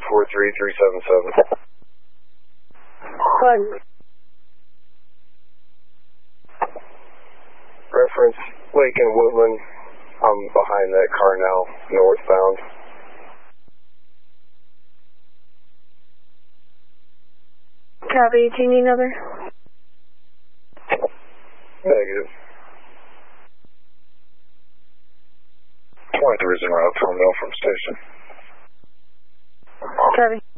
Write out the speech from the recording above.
43377. Pardon? Reference Lake and Woodland. I'm behind that car now, northbound. Copy. Do you need another? Negative. 23 is en route to Mill from station. Copy.